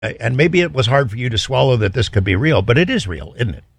And maybe it was hard for you to swallow that this could be real, but it is real, isn't it?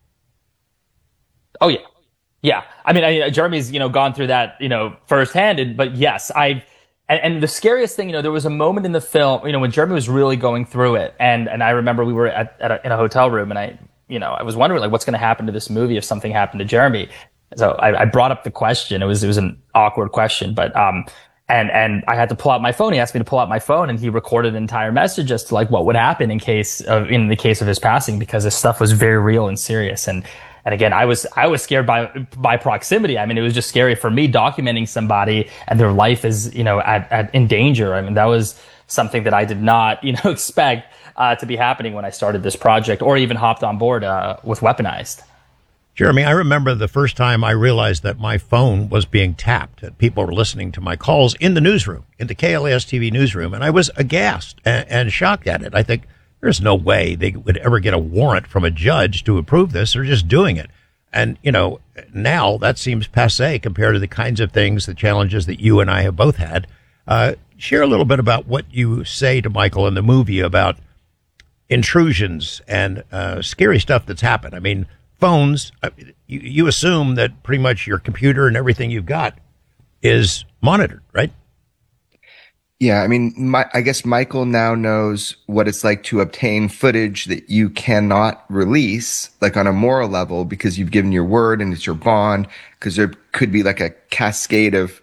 Oh yeah, yeah. I mean, Jeremy's gone through that firsthand, but yes, and the scariest thing, there was a moment in the film, when Jeremy was really going through it, and I remember we were in a hotel room, and I was wondering like what's going to happen to this movie if something happened to Jeremy. So I brought up the question. It was an awkward question, but and I had to pull out my phone. He asked me to pull out my phone, and he recorded an entire message as to like what would happen in the case of his passing, because this stuff was very real and serious. And again, I was scared by proximity. I mean, it was just scary for me documenting somebody and their life is in danger. I mean, that was something that I did not expect to be happening when I started this project, or even hopped on board with Weaponized. Jeremy, I remember the first time I realized that my phone was being tapped, that people were listening to my calls in the newsroom, in the KLAS TV newsroom, and I was aghast and shocked at it. I think there's no way they would ever get a warrant from a judge to approve this. They're just doing it. And, now that seems passé compared to the kinds of things, the challenges that you and I have both had. Share a little bit about what you say to Michael in the movie about intrusions and scary stuff that's happened. I mean, phones, you assume that pretty much your computer and everything you've got is monitored, right? Yeah, I mean, I guess Michael now knows what it's like to obtain footage that you cannot release, like on a moral level, because you've given your word and it's your bond, because there could be like a cascade of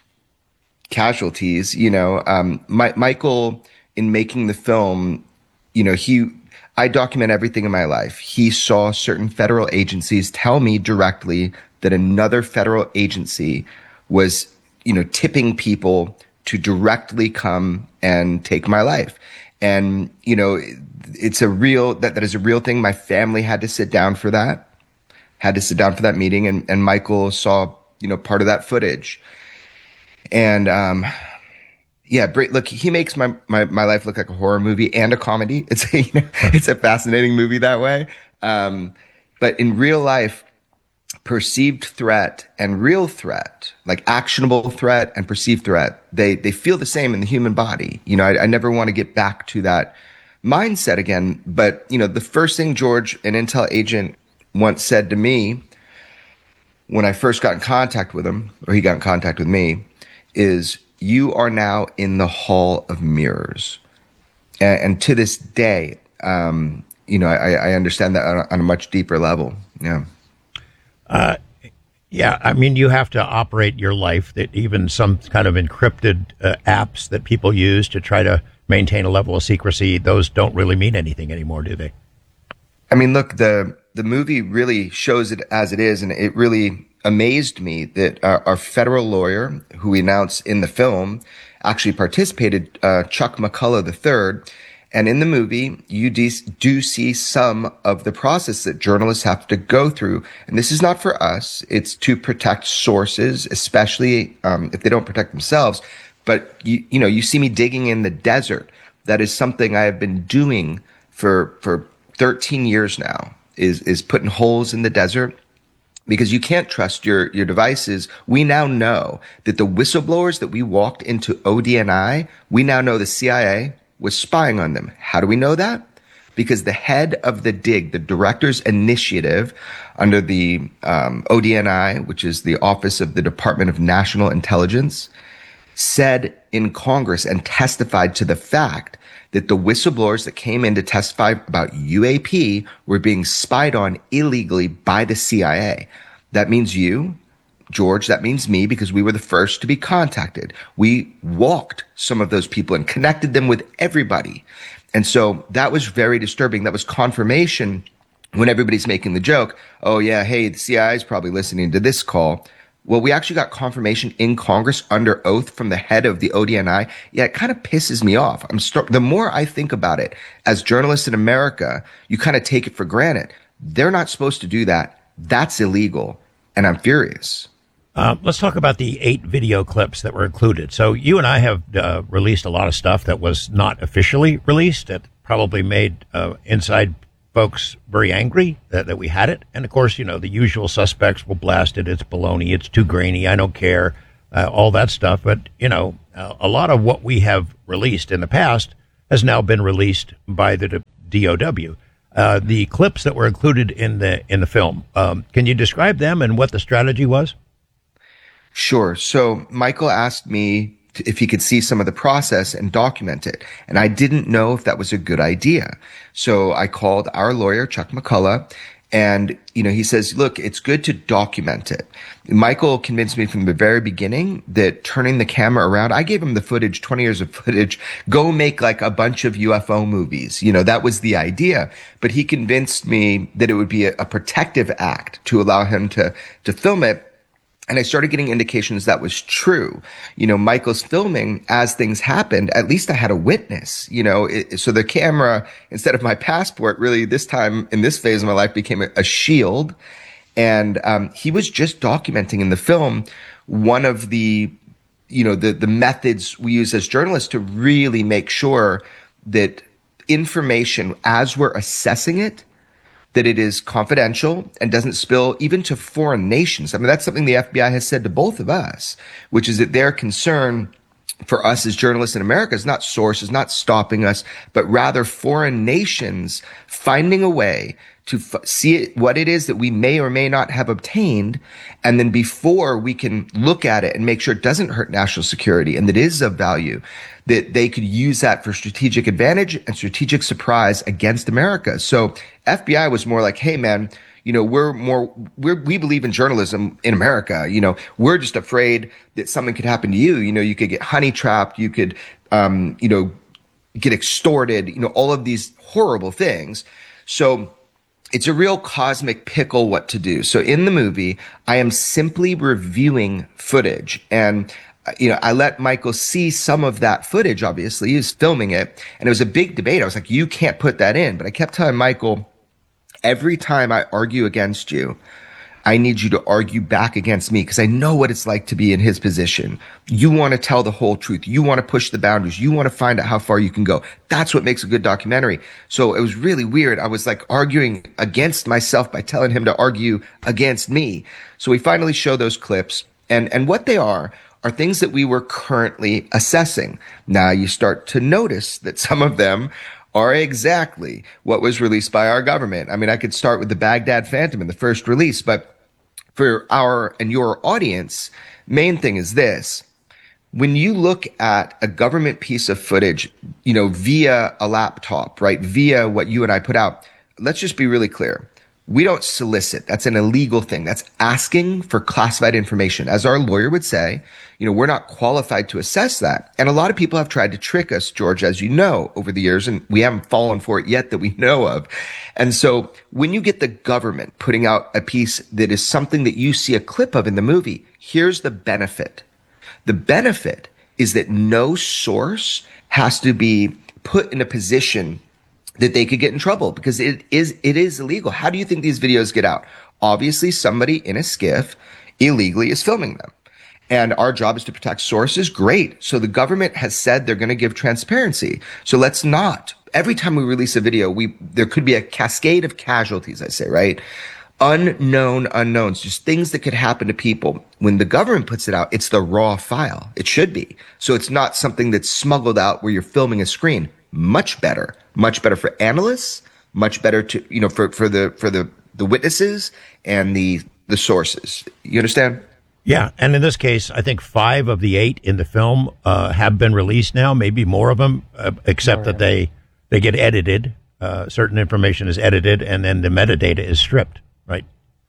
casualties, Michael, in making the film, I document everything in my life. He saw certain federal agencies tell me directly that another federal agency was, tipping people to directly come and take my life. And, it's that is a real thing. My family had to sit down for that meeting. And Michael saw, part of that footage. And, yeah, look, he makes my life look like a horror movie and a comedy. It's a fascinating movie that way. But in real life, perceived threat and real threat, like actionable threat and perceived threat, they feel the same in the human body. I never want to get back to that mindset again. But, the first thing George, an intel agent, once said to me when I first got in contact with him, or he got in contact with me, is, "You are now in the Hall of Mirrors." And to this day, I understand that on a much deeper level. Yeah. Yeah, I mean, you have to operate your life, that even some kind of encrypted apps that people use to try to maintain a level of secrecy, those don't really mean anything anymore, do they? I mean, look, the movie really shows it as it is, and it really amazed me that our federal lawyer, who we announced in the film, actually participated, Chuck McCullough III. And in the movie, you do see some of the process that journalists have to go through. And this is not for us. It's to protect sources, especially if they don't protect themselves. But you see me digging in the desert. That is something I have been doing for 13 years now, is putting holes in the desert. Because you can't trust your devices. We now know that the whistleblowers that we walked into ODNI, we now know the CIA was spying on them. How do we know that? Because the head of the DIG, the Director's Initiative, under the ODNI, which is the Office of the Department of National Intelligence, said in Congress and testified to the fact that the whistleblowers that came in to testify about UAP were being spied on illegally by the CIA. That means you, George, that means me, because we were the first to be contacted. We walked some of those people and connected them with everybody. And so that was very disturbing. That was confirmation when everybody's making the joke, oh yeah, hey, the CIA is probably listening to this call. Well, we actually got confirmation in Congress under oath from the head of the ODNI. Yeah, it kind of pisses me off. The more I think about it, as journalists in America, you kind of take it for granted. They're not supposed to do that. That's illegal. And I'm furious. Let's talk about the 8 video clips that were included. So you and I have released a lot of stuff that was not officially released. That probably made inside folks very angry that we had it. And of course, the usual suspects will blast it. It's baloney. It's too grainy. I don't care. All that stuff. But, a lot of what we have released in the past has now been released by the DOW. The clips that were included in the film, can you describe them and what the strategy was? Sure. So Michael asked me if he could see some of the process and document it. And I didn't know if that was a good idea. So I called our lawyer, Chuck McCullough, and, he says, look, it's good to document it. Michael convinced me from the very beginning that turning the camera around, I gave him the footage, 20 years of footage, go make like a bunch of UFO movies. That was the idea. But he convinced me that it would be a protective act to allow him to film it. And I started getting indications that was true. Michael's filming as things happened. At least I had a witness, so the camera, instead of my passport, really this time in this phase of my life became a shield. And, he was just documenting in the film one of the methods we use as journalists to really make sure that information, as we're assessing it, that it is confidential and doesn't spill even to foreign nations. I mean, that's something the FBI has said to both of us, which is that their concern for us as journalists in America is not sources, not stopping us, but rather foreign nations finding a way to see what it is that we may or may not have obtained. And then before we can look at it and make sure it doesn't hurt national security and that it is of value, that they could use that for strategic advantage and strategic surprise against America. So FBI was more like, hey, man, we believe in journalism in America. We're just afraid that something could happen to you. You could get honey trapped. You could, get extorted, all of these horrible things. So it's a real cosmic pickle what to do. So in the movie, I am simply reviewing footage, and I let Michael see some of that footage. Obviously, he was filming it, and it was a big debate. I was like, you can't put that in. But I kept telling Michael, every time I argue against you, I need you to argue back against me, because I know what it's like to be in his position. You want to tell the whole truth. You want to push the boundaries. You want to find out how far you can go. That's what makes a good documentary. So it was really weird. I was like arguing against myself by telling him to argue against me. So we finally show those clips, and what they are things that we were currently assessing. Now you start to notice that some of them are exactly what was released by our government. I mean, I could start with the Baghdad Phantom in the first release, but for our and your audience, main thing is this. When you look at a government piece of footage, via a laptop, right? Via what you and I put out, let's just be really clear. We don't solicit. That's an illegal thing. That's asking for classified information. As our lawyer would say, we're not qualified to assess that. And a lot of people have tried to trick us, George, as you know, over the years, and we haven't fallen for it yet that we know of. And so when you get the government putting out a piece that is something that you see a clip of in the movie, here's the benefit. The benefit is that no source has to be put in a position that they could get in trouble, because it is illegal. How do you think these videos get out? Obviously, somebody in a skiff illegally is filming them. And our job is to protect sources. Great. So the government has said they're going to give transparency. So let's not. Every time we release a video, there could be a cascade of casualties, I say, right? Unknown unknowns, just things that could happen to people. When the government puts it out, it's the raw file. It should be. So it's not something that's smuggled out where you're filming a screen. Much better for analysts, much better to, for the witnesses and the sources. You understand? Yeah. And in this case, I think 5 of the 8 in the film, have been released now, maybe more of them, except that they get edited. Certain information is edited, and then the metadata is stripped. Right.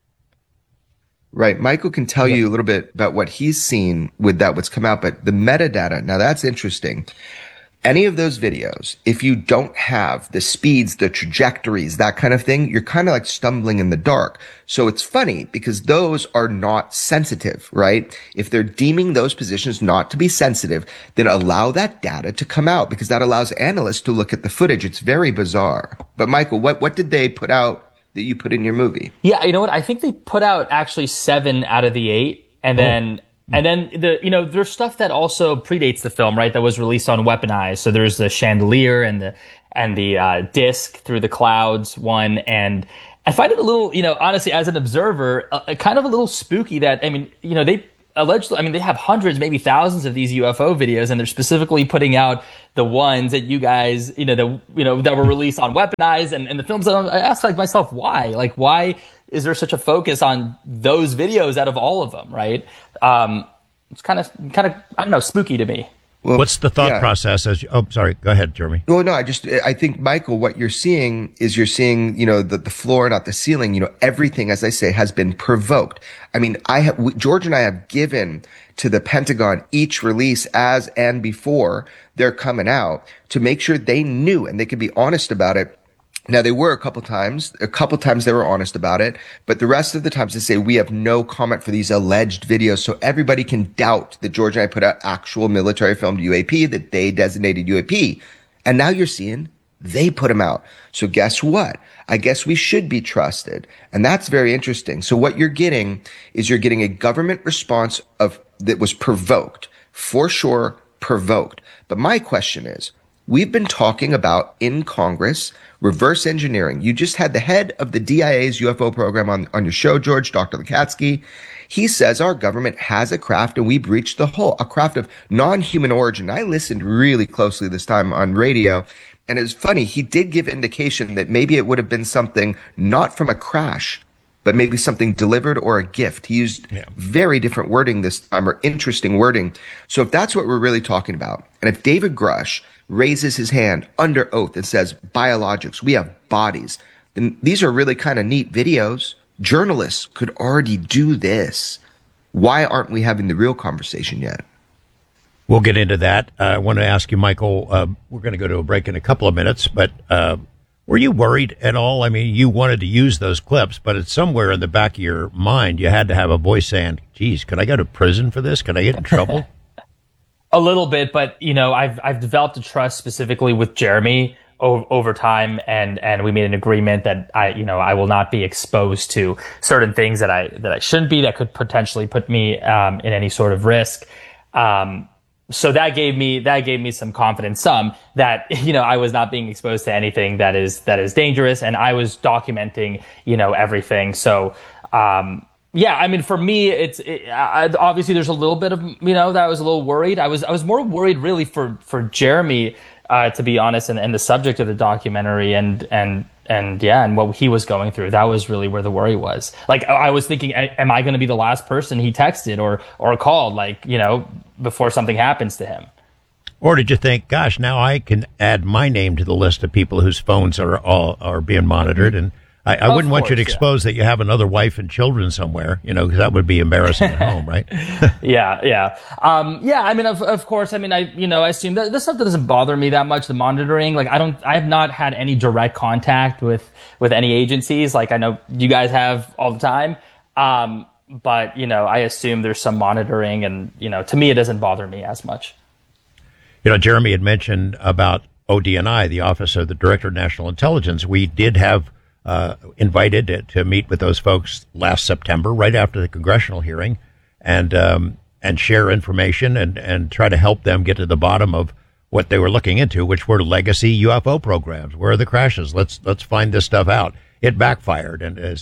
Right. Michael can tell you a little bit about what he's seen with what's come out, but the metadata, now that's interesting. Any of those videos, if you don't have the speeds, the trajectories, that kind of thing, you're kind of like stumbling in the dark. So it's funny because those are not sensitive, right? If they're deeming those positions not to be sensitive, then allow that data to come out, because that allows analysts to look at the footage. It's very bizarre. But Michael, what did they put out that you put in your movie? Yeah, you know what? I think they put out actually 7 out of the 8, and then there's stuff that also predates the film, right? That was released on Weaponized. So there's the chandelier and the disc through the clouds one, and I find it a little, honestly, as an observer, kind of a little spooky that, allegedly, I mean, they have hundreds, maybe thousands of these UFO videos, and they're specifically putting out the ones that you guys, that were released on Weaponized and the films. I ask like myself, why? Like, why is there such a focus on those videos out of all of them? Right? It's kind of, I don't know, spooky to me. Well, what's the thought process? Sorry, go ahead, Jeremy. Well, no, I think, Michael, what you're seeing, the floor, not the ceiling. Everything, as I say, has been provoked. I mean, George and I have given to the Pentagon each release as and before they're coming out to make sure they knew and they could be honest about it. Now, they were a couple times they were honest about it, but the rest of the times they say we have no comment for these alleged videos, so everybody can doubt that George and I put out actual military filmed UAP, that they designated UAP. And now you're seeing they put them out. So guess what? I guess we should be trusted. And that's very interesting. So what you're getting is a government response that was provoked, for sure provoked. But my question is, we've been talking about in Congress reverse engineering. You just had the head of the DIA's UFO program on your show, George, Dr. Lukatsky. He says our government has a craft and we breached the hull, a craft of non-human origin. I listened really closely this time on radio, and it's funny. He did give indication that maybe it would have been something not from a crash, but maybe something delivered or a gift. He used very different wording this time, or interesting wording. So if that's what we're really talking about, and if David Grush raises his hand under oath and says, biologics, we have bodies, then these are really kind of neat videos. Journalists could already do this. Why aren't we having the real conversation yet? We'll get into that. I want to ask you, Michael, we're going to go to a break in a couple of minutes, but were you worried at all? I mean, you wanted to use those clips, but it's somewhere in the back of your mind, you had to have a voice saying, geez, could I go to prison for this? Could I get in trouble? A little bit, but I've developed a trust specifically with Jeremy over time, and we made an agreement that I will not be exposed to certain things that I shouldn't be, that could potentially put me in any sort of risk. So that gave me some confidence, that I was not being exposed to anything that is dangerous, and I was documenting everything. So. Yeah, I mean, for me, obviously there's a little bit of, that I was a little worried. I was more worried really for Jeremy, to be honest, and the subject of the documentary and what he was going through. That was really where the worry was. Like, I was thinking, am I going to be the last person he texted or called, before something happens to him? Or did you think, gosh, now I can add my name to the list of people whose phones are being monitored, and I wouldn't want you to expose that you have another wife and children somewhere, because that would be embarrassing at home, right? Yeah. I mean, of course, I mean, I assume that this stuff doesn't bother me that much, the monitoring. I have not had any direct contact with any agencies. Like, I know you guys have all the time. But, I assume there's some monitoring, and, to me, it doesn't bother me as much. Jeremy had mentioned about ODNI, the Office of the Director of National Intelligence. We did have invited to meet with those folks last September, right after the congressional hearing, and share information and try to help them get to the bottom of what they were looking into, which were legacy UFO programs. Where are the crashes? Let's find this stuff out. It backfired,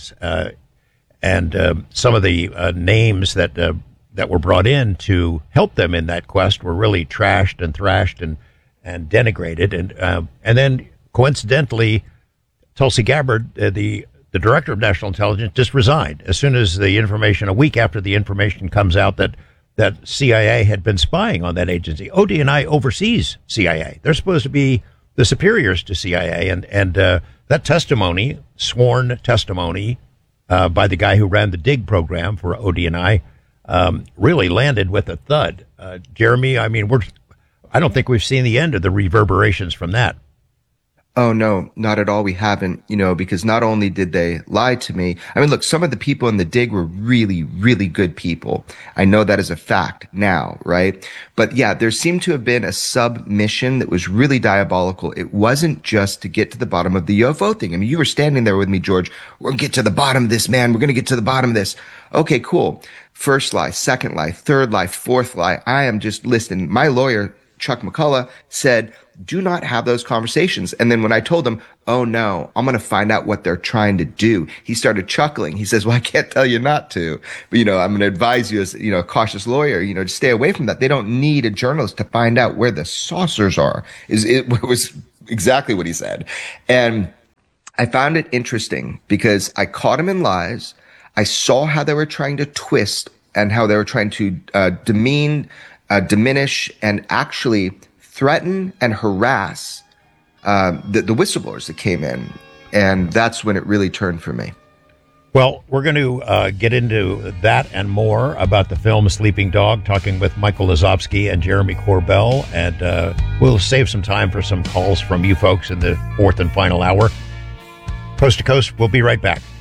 and some of the names that were brought in to help them in that quest were really trashed and thrashed and denigrated, and then coincidentally, Tulsi Gabbard, the director of national intelligence, just resigned as soon as the information, a week after the information comes out that CIA had been spying on that agency. ODNI oversees CIA. They're supposed to be the superiors to CIA, and that testimony, sworn testimony by the guy who ran the DIG program for ODNI, really landed with a thud. Jeremy, I mean, I don't think we've seen the end of the reverberations from that. Oh, no, not at all. We haven't, because not only did they lie to me. I mean, look, some of the people in the dig were really, really good people. I know that is a fact now, right? But yeah, there seemed to have been a submission that was really diabolical. It wasn't just to get to the bottom of the UFO thing. I mean, you were standing there with me, George. We're going to get to the bottom of this, man. We're going to get to the bottom of this. Okay, cool. First lie, second lie, third lie, fourth lie. I am just listening. My lawyer, Chuck McCullough, said, do not have those conversations. And then when I told him, oh no, I'm going to find out what they're trying to do. He started chuckling. He says, well, I can't tell you not to, but, I'm going to advise you as, a cautious lawyer, to stay away from that. They don't need a journalist to find out where the saucers are. It was exactly what he said. And I found it interesting because I caught him in lies. I saw how they were trying to twist and how they were trying to diminish, and actually threaten and harass the whistleblowers that came in. And that's when it really turned for me. Well, we're going to get into that and more about the film Sleeping Dog, talking with Michael Lazovsky and Jeremy Corbell. And we'll save some time for some calls from you folks in the fourth and final hour. Coast to Coast, we'll be right back.